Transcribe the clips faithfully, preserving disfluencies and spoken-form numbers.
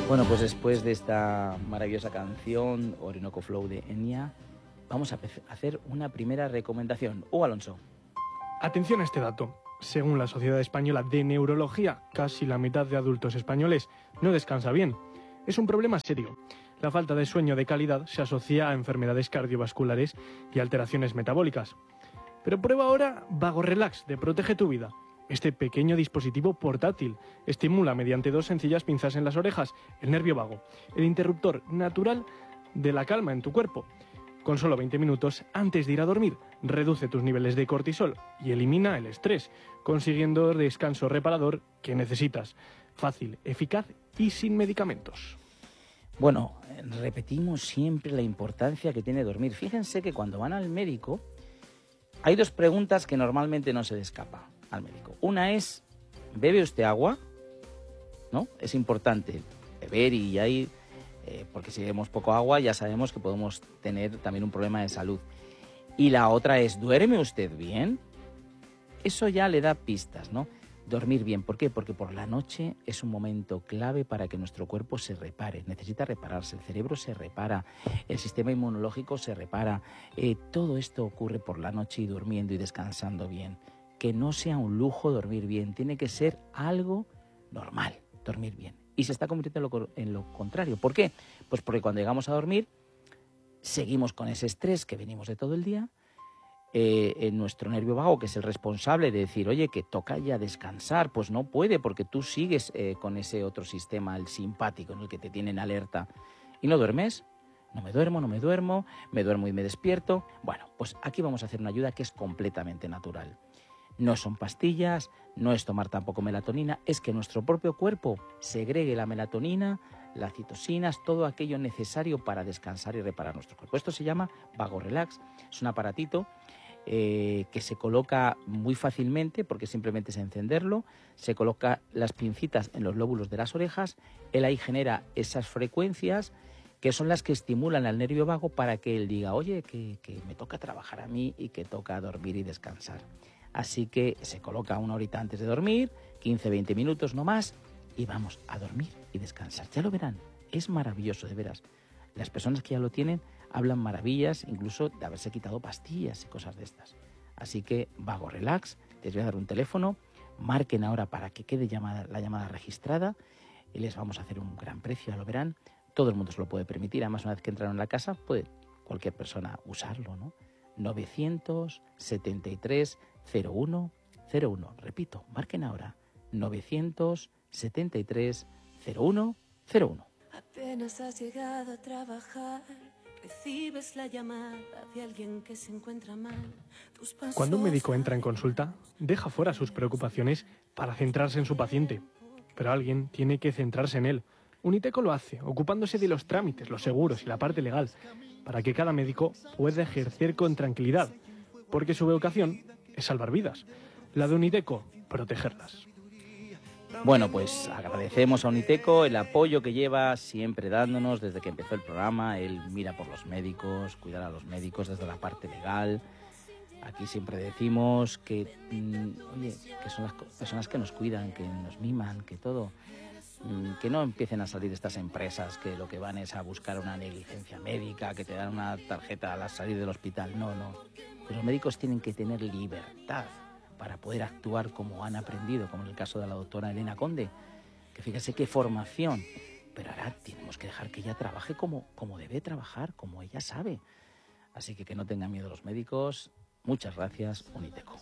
Bueno, pues después de esta maravillosa canción, Orinoco Flow de Enya, vamos a hacer una primera recomendación. Hugo Alonso. Atención a este dato. Según la Sociedad Española de Neurología, casi la mitad de adultos españoles no descansa bien. Es un problema serio. La falta de sueño de calidad se asocia a enfermedades cardiovasculares y alteraciones metabólicas. Pero prueba ahora Vago Relax de Protege tu Vida. Este pequeño dispositivo portátil estimula mediante dos sencillas pinzas en las orejas el nervio vago, el interruptor natural de la calma en tu cuerpo. Con solo veinte minutos antes de ir a dormir, reduce tus niveles de cortisol y elimina el estrés, consiguiendo el descanso reparador que necesitas. Fácil, eficaz y sin medicamentos. Bueno, repetimos siempre la importancia que tiene dormir. Fíjense que cuando van al médico, hay dos preguntas que normalmente no se le escapa al médico. Una es, ¿bebe usted agua? ¿No? Es importante beber y ahí, eh, porque si bebemos poco agua ya sabemos que podemos tener también un problema de salud. Y la otra es, ¿duerme usted bien? Eso ya le da pistas, ¿no? Dormir bien. ¿Por qué? Porque por la noche es un momento clave para que nuestro cuerpo se repare. Necesita repararse, el cerebro se repara, el sistema inmunológico se repara. Eh, todo esto ocurre por la noche y durmiendo y descansando bien. Que no sea un lujo dormir bien, tiene que ser algo normal, dormir bien. Y se está convirtiendo en lo, en lo contrario. ¿Por qué? Pues porque cuando llegamos a dormir, seguimos con ese estrés que venimos de todo el día, eh, en nuestro nervio vago, que es el responsable de decir, oye, que toca ya descansar, pues no puede, porque tú sigues eh, con ese otro sistema, el simpático, en el que te tienen alerta, y no duermes. No me duermo, no me duermo, me duermo y me despierto. Bueno, pues aquí vamos a hacer una ayuda que es completamente natural. No son pastillas, no es tomar tampoco melatonina, es que nuestro propio cuerpo segregue la melatonina, las citosinas, todo aquello necesario para descansar y reparar nuestro cuerpo. Esto se llama Vago Relax, es un aparatito eh, que se coloca muy fácilmente, porque simplemente es encenderlo, se coloca las pincitas en los lóbulos de las orejas, él ahí genera esas frecuencias que son las que estimulan al nervio vago para que él diga, oye, que, que me toca trabajar a mí y que toca dormir y descansar. Así que se coloca una horita antes de dormir, quince a veinte minutos no más, y vamos a dormir y descansar. Ya lo verán, es maravilloso, de veras. Las personas que ya lo tienen hablan maravillas, incluso de haberse quitado pastillas y cosas de estas. Así que Vago Relax, les voy a dar un teléfono, marquen ahora para que quede llamada, la llamada registrada, y les vamos a hacer un gran precio, ya lo verán. Todo el mundo se lo puede permitir, además una vez que entraron en la casa puede cualquier persona usarlo, ¿no? novecientos setenta y tres cero uno cero uno. Repito, marquen ahora. novecientos setenta y tres cero uno cero uno. Apenas has llegado a trabajar, recibes la llamada de alguien que se encuentra mal. Cuando un médico entra en consulta, deja fuera sus preocupaciones para centrarse en su paciente. Pero alguien tiene que centrarse en él. Uniteco lo hace, ocupándose de los trámites, los seguros y la parte legal, para que cada médico pueda ejercer con tranquilidad, porque su vocación es salvar vidas. La de Uniteco, protegerlas. Bueno, pues agradecemos a Uniteco el apoyo que lleva siempre dándonos desde que empezó el programa. Él mira por los médicos, cuidar a los médicos desde la parte legal. Aquí siempre decimos que, mmm, oye, que son las personas que nos cuidan, que nos miman, que todo... que no empiecen a salir estas empresas que lo que van es a buscar una negligencia médica, que te dan una tarjeta al salir del hospital. No, no. Los médicos tienen que tener libertad para poder actuar como han aprendido, como en el caso de la doctora Elena Conde, que fíjese qué formación. Pero ahora tenemos que dejar que ella trabaje como, como debe trabajar, como ella sabe. Así que que no tengan miedo los médicos. Muchas gracias, Uniteco.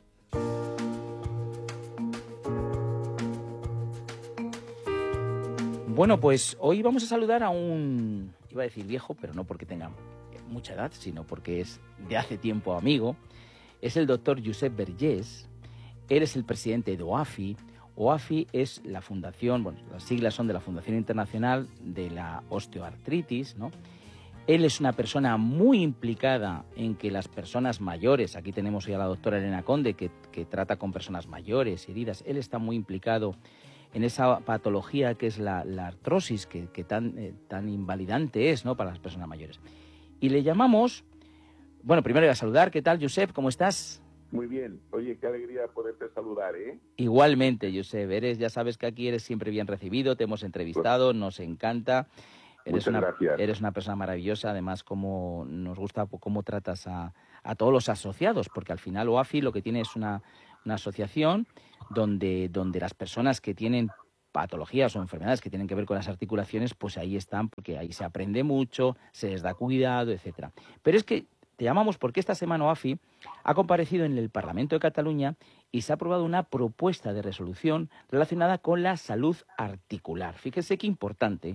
Bueno, pues hoy vamos a saludar a un, iba a decir viejo, pero no porque tenga mucha edad, sino porque es de hace tiempo amigo. Es el doctor Josep Vergés. Él es el presidente de O A F I. O A F I es la fundación, bueno, las siglas son de la Fundación Internacional de la Osteoartritis, ¿no? Él es una persona muy implicada en que las personas mayores, aquí tenemos hoy a la doctora Elena Conde, que, que trata con personas mayores, heridas, él está muy implicado en esa patología que es la, la artrosis, que, que tan, eh, tan invalidante es, ¿no?, para las personas mayores. Y le llamamos, bueno, primero voy a saludar, ¿qué tal, Josep? ¿Cómo estás? Muy bien. Oye, qué alegría poderte saludar, ¿eh? Igualmente, Josep, eres, ya sabes que aquí eres siempre bien recibido, te hemos entrevistado, nos encanta. Eres Muchas una, gracias. eres una persona maravillosa, además como nos gusta cómo tratas a, a todos los asociados, porque al final O A F I lo que tiene es una, una asociación donde, donde las personas que tienen patologías o enfermedades que tienen que ver con las articulaciones, pues ahí están, porque ahí se aprende mucho, se les da cuidado, etcétera. Pero es que te llamamos porque esta semana O A F I ha comparecido en el Parlamento de Cataluña y se ha aprobado una propuesta de resolución relacionada con la salud articular. Fíjese qué importante.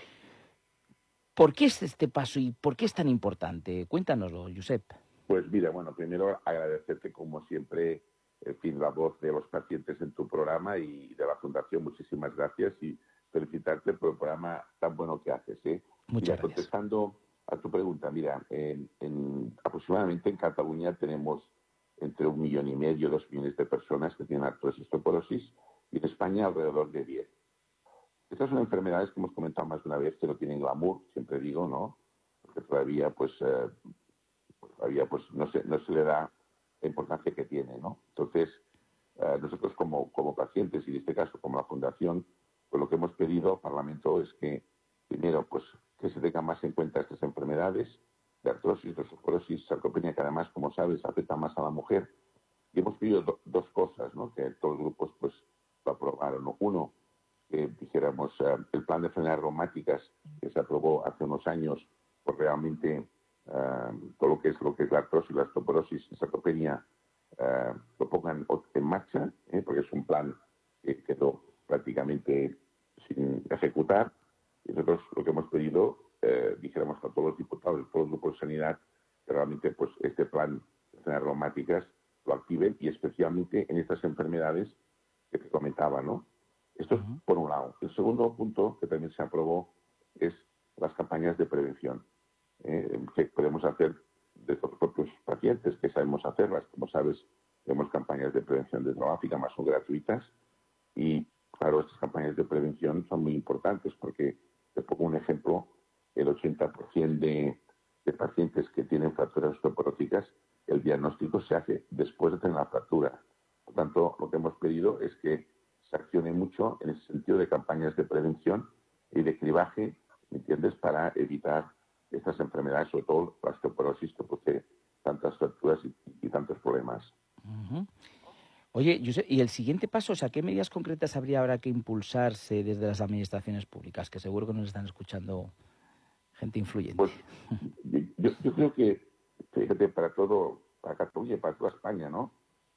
¿Por qué es este paso y por qué es tan importante? Cuéntanoslo, Josep. Pues mira, bueno, primero agradecerte como siempre, en fin, la voz de los pacientes en tu programa y de la Fundación. Muchísimas gracias y felicitarte por el programa tan bueno que haces, ¿eh? Muchas mira, gracias. Contestando a tu pregunta, mira, en, en, aproximadamente en Cataluña tenemos entre un millón y medio, dos millones de personas que tienen artrosis osteoporosis y en España alrededor de diez. Estas son enfermedades que hemos comentado más de una vez que no tienen glamour, siempre digo, ¿no? Porque todavía, pues, eh, todavía, pues, no se, no se le da la importancia que tiene, ¿no? Entonces, eh, nosotros como, como pacientes, y en este caso como la Fundación, pues lo que hemos pedido al Parlamento es que, primero, pues, que se tengan más en cuenta estas enfermedades de artrosis, de osteoporosis, sarcopenia, que además, como sabes, afecta más a la mujer. Y hemos pedido do, dos cosas, ¿no? Que todos los grupos, pues, lo aprobaron, ¿no? Uno, que dijéramos, eh, el plan de enfermedades reumáticas que se aprobó hace unos años, pues realmente eh, todo lo que es lo que es la artrosis, la osteoporosis, la sarcopenia, eh, lo pongan en marcha, ¿eh? Porque es un plan que quedó prácticamente sin ejecutar. Y nosotros lo que hemos pedido, eh, dijéramos a todos los diputados, a todos los grupos de sanidad, que realmente pues este plan de enfermedades reumáticas lo activen y especialmente en estas enfermedades que te comentaba, ¿no? Esto es por un lado. El segundo punto que también se aprobó es las campañas de prevención, eh, que podemos hacer de los propios pacientes, que sabemos hacerlas. Como sabes, tenemos campañas de prevención de traumática, más son gratuitas. Y, claro, estas campañas de prevención son muy importantes porque, te pongo un ejemplo, el ochenta por ciento de, de pacientes que tienen fracturas osteoporóticas, el diagnóstico se hace después de tener la fractura. Por tanto, lo que hemos pedido es que se accione mucho en el sentido de campañas de prevención y de cribaje, ¿me entiendes?, para evitar estas enfermedades, sobre todo la osteoporosis, que produce tantas fracturas y, y tantos problemas. Uh-huh. Oye, Josep, ¿y el siguiente paso? O sea, ¿qué medidas concretas habría ahora que impulsarse desde las administraciones públicas? Que seguro que nos están escuchando gente influyente. Pues yo, yo creo que, fíjate, para todo, para Cataluña y para toda España, ¿no?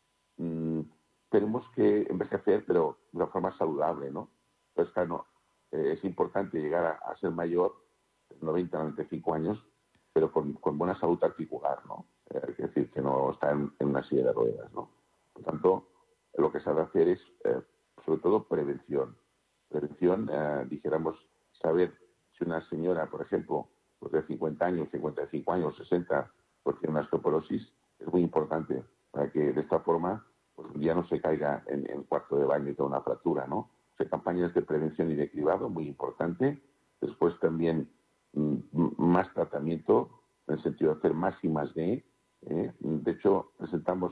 Mm, tenemos que, en vez de hacer, pero de una forma saludable, ¿no? Entonces, claro, eh, es importante llegar a, a ser mayor, noventa, noventa y cinco años, pero con, con buena salud articular, ¿no? Eh, es decir, que no está en, en una silla de ruedas, ¿no? Por tanto, lo que se ha de hacer es, eh, sobre todo, prevención. Prevención, eh, dijéramos, saber si una señora, por ejemplo, pues de cincuenta años, cincuenta y cinco años, sesenta, pues tiene una osteoporosis, es muy importante para que de esta forma pues un día no se caiga en, en el cuarto de baño y tenga una fractura, ¿no? O sea, campañas de prevención y de cribado, muy importante. Después también m- más tratamiento, en el sentido de hacer más y más de. ¿eh? De hecho, presentamos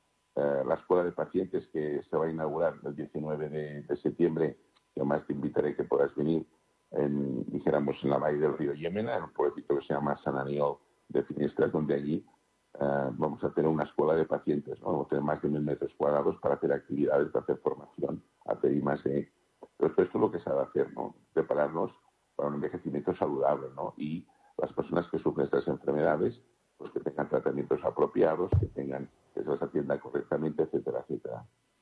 eh, la escuela de pacientes que se va a inaugurar el diecinueve de, de septiembre, y además te invitaré que puedas venir, en, dijéramos, en la Valle del Río Yémena, en un pueblito que se llama San Aniol de Finestras, donde allí Uh, vamos a tener una escuela de pacientes, ¿no? Vamos a tener más de mil metros cuadrados para hacer actividades, para hacer formación, hacer I más E. Entonces, esto es lo que se ha de hacer, ¿no? Prepararnos para un envejecimiento saludable, ¿no? Y las personas que sufren estas enfermedades, pues que tengan tratamientos apropiados, que tengan, que se les atienda correctamente, etcétera, etcétera.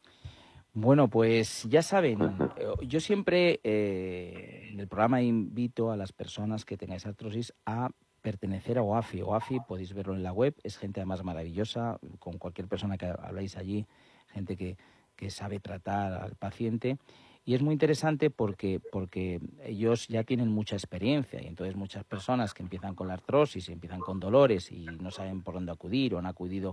Bueno, pues ya saben, yo siempre eh, en el programa invito a las personas que tengáis artrosis a pertenecer a O A F I. O A F I, podéis verlo en la web, es gente además maravillosa, con cualquier persona que habláis allí, gente que, que sabe tratar al paciente. Y es muy interesante porque, porque ellos ya tienen mucha experiencia y entonces muchas personas que empiezan con la artrosis y empiezan con dolores y no saben por dónde acudir o han acudido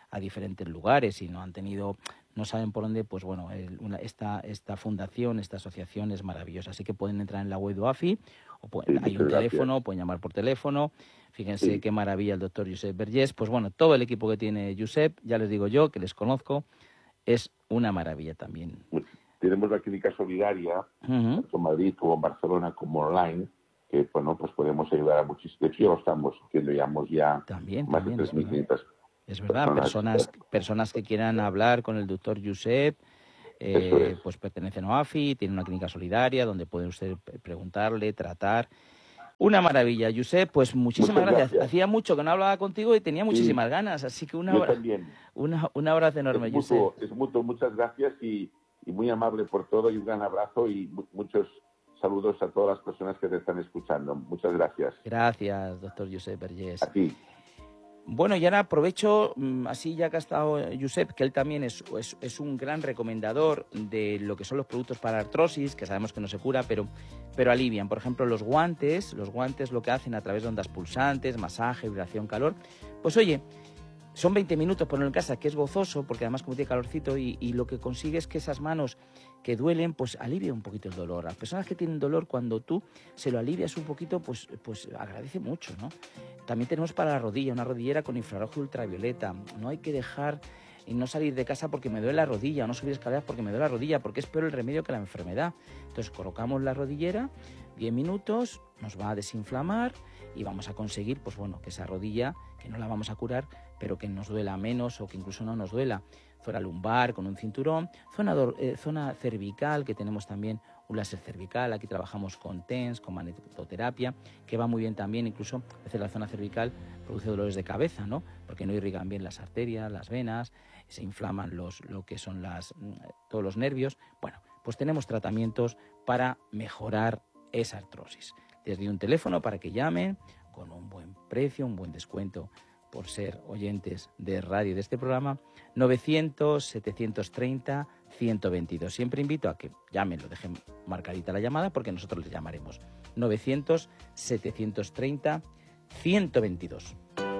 a diferentes lugares y no han tenido, no saben por dónde, pues bueno, el, una, esta, esta fundación, esta asociación es maravillosa. Así que pueden entrar en la web de U A F I, o pueden, Sí, hay un gracias. teléfono, pueden llamar por teléfono. Fíjense Sí. qué maravilla el doctor Josep Vergés. Pues bueno, todo el equipo que tiene Josep, ya les digo yo, que les conozco, es una maravilla también. Tenemos la clínica solidaria, Uh-huh. tanto en Madrid como en Barcelona como online, que bueno, pues podemos ayudar a muchísimos. De hecho, ya lo estamos haciendo, llevamos ya También, más también, de es tres mil quinientas Es verdad, personas, personas que quieran hablar con el doctor Josep, Eso eh, es. pues pertenecen a U A F I, tiene una clínica solidaria donde puede usted preguntarle, tratar. Una maravilla, Josep, pues muchísimas Muchas gracias. gracias. Hacía mucho que no hablaba contigo y tenía muchísimas Sí. ganas, así que una Yo abra- también. una, un abrazo enorme, Es mutuo, Josep. es mutuo. Muchas gracias y, y muy amable por todo y un gran abrazo y mu- muchos saludos a todas las personas que te están escuchando. Muchas gracias. Gracias, doctor Josep Vergés. A ti. Bueno, y ahora aprovecho, mm, así ya que ha estado Josep, que él también es, es, es un gran recomendador de lo que son los productos para artrosis, que sabemos que no se cura, pero, pero alivian. Por ejemplo, los guantes, los guantes lo que hacen a través de ondas pulsantes, masaje, vibración, calor. Pues oye, son veinte minutos ponerlo en casa, que es gozoso, porque además como tiene calorcito y, y lo que consigue es que esas manos que duelen, pues alivia un poquito el dolor. A las personas que tienen dolor, cuando tú se lo alivias un poquito, pues, pues agradece mucho, ¿no? También tenemos para la rodilla, una rodillera con infrarrojo ultravioleta. No hay que dejar y no salir de casa porque me duele la rodilla, o no subir escaleras porque me duele la rodilla, porque es peor el remedio que la enfermedad. Entonces colocamos la rodillera, diez minutos, nos va a desinflamar y vamos a conseguir, pues bueno, que esa rodilla, que no la vamos a curar, pero que nos duela menos o que incluso no nos duela. Zona lumbar con un cinturón, zona, do, eh, zona cervical, que tenemos también un láser cervical. Aquí trabajamos con T E N S, con magnetoterapia, que va muy bien también. Incluso a veces la zona cervical produce dolores de cabeza, ¿no? Porque no irrigan bien las arterias, las venas, se inflaman los, lo que son las, todos los nervios. Bueno, pues tenemos tratamientos para mejorar esa artrosis. Les doy un teléfono para que llamen con un buen precio, un buen descuento por ser oyentes de radio de este programa, novecientos, setecientos treinta, ciento veintidós. Siempre invito a que llamen, lo dejen marcadita la llamada porque nosotros les llamaremos. novecientos, setecientos treinta, ciento veintidós.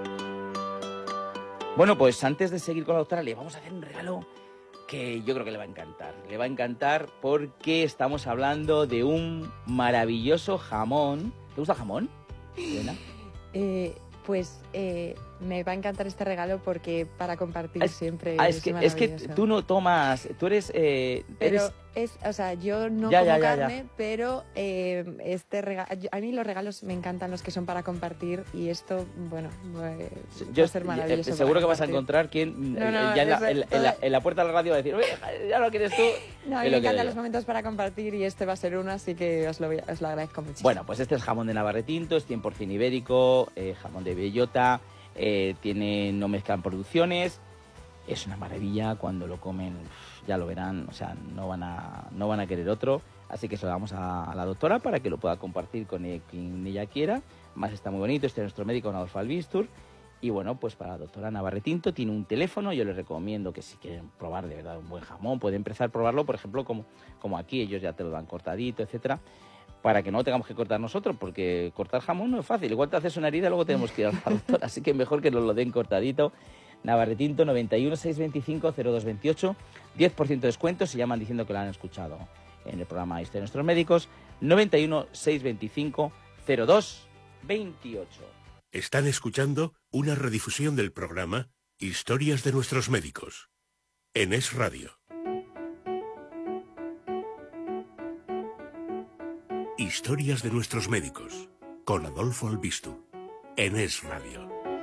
Bueno, pues antes de seguir con la doctora, le vamos a hacer un regalo que yo creo que le va a encantar. Le va a encantar porque estamos hablando de un maravilloso jamón. ¿Te gusta el jamón, Elena? Eh, pues eh, me va a encantar este regalo porque para compartir Es, siempre ah, es, es, que, es que maravilloso. tú no tomas, tú eres... Eh, Pero eres es, o sea, yo no Ya, como ya, ya, ya. carne, pero eh, este regalo, a mí los regalos me encantan, los que son para compartir, y esto, bueno, eh, yo, va a ser maravilloso. eh, seguro para que vas a compartir. encontrar quien No, eh, no, ya en la, eso- en la- en la- en la puerta de la radio va a decir, "Oye, ya lo quieres tú". No, a Es mí lo me que encantan digo. los momentos para compartir y este va a ser uno, así que os lo, voy- os lo agradezco muchísimo. Bueno, pues este es jamón de Navarretinto, es cien por ciento ibérico, eh, jamón de bellota, eh, tiene, no mezclan producciones, es una maravilla, cuando lo comen uf, ya lo verán, o sea, no van a, no van a querer otro, así que se lo damos a, a la doctora para que lo pueda compartir con eh, quien ella quiera. Más está muy bonito, este es nuestro médico Adolfo Albistur. Y bueno, pues para la doctora Navarretinto tiene un teléfono. Yo les recomiendo que si quieren probar de verdad un buen jamón, pueden empezar a probarlo, por ejemplo, como, como aquí, ellos ya te lo dan cortadito, etcétera, para que no tengamos que cortar nosotros, porque cortar jamón no es fácil. Igual te haces una herida y luego tenemos que ir a la doctora, así que mejor que nos lo den cortadito. Navarretinto, noventa y uno, seiscientos veinticinco, cero dos veintiocho, diez por ciento de descuento si llaman diciendo que lo han escuchado en el programa Historia de Nuestros Médicos, noventa y uno, seiscientos veinticinco, cero dos veintiocho. Están escuchando una redifusión del programa Historias de Nuestros Médicos, en Es Radio. Historias de Nuestros Médicos, con Adolfo Albistur, en Es Radio.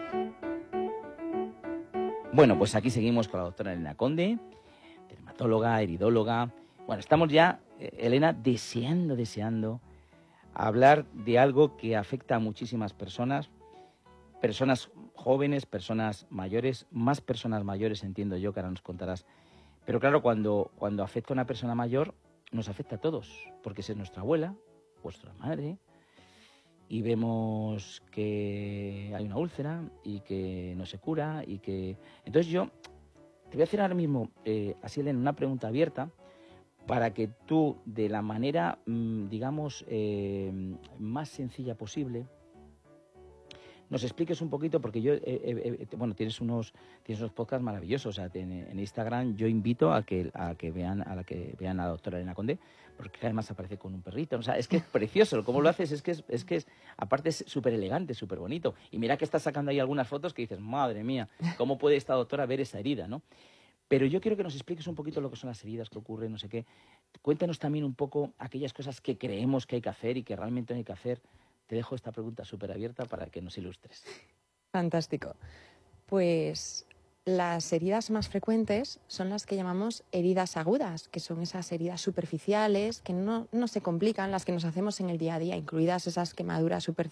Bueno, pues aquí seguimos con la doctora Elena Conde, dermatóloga, heridóloga. Bueno, estamos ya, eh, Elena, deseando, deseando hablar de algo que afecta a muchísimas personas, personas jóvenes, personas mayores, más personas mayores, entiendo yo, que ahora nos contarás. Pero claro, cuando, cuando afecta a una persona mayor, nos afecta a todos, porque es nuestra abuela, vuestra madre, y vemos que hay una úlcera y que no se cura y que... Entonces yo te voy a hacer ahora mismo, eh, así Elena, una pregunta abierta para que tú, de la manera, mmm, digamos, eh, más sencilla posible, nos expliques un poquito, porque yo, eh, eh, eh, bueno, tienes unos, tienes unos podcasts maravillosos, o sea, en, en Instagram yo invito a que, a que vean, a la que vean a la doctora Elena Condé, porque además aparece con un perrito, o sea, es que es precioso, cómo lo haces, es que es, es que es, aparte es súper elegante, súper bonito, y mira que estás sacando ahí algunas fotos que dices, madre mía, cómo puede esta doctora ver esa herida, ¿no? Pero yo quiero que nos expliques un poquito lo que son las heridas, qué ocurre, no sé qué. Cuéntanos también un poco aquellas cosas que creemos que hay que hacer y que realmente no hay que hacer. Te dejo esta pregunta súper abierta para que nos ilustres. Fantástico. Pues las heridas más frecuentes son las que llamamos heridas agudas, que son esas heridas superficiales que no, no se complican, las que nos hacemos en el día a día, incluidas esas quemaduras superficiales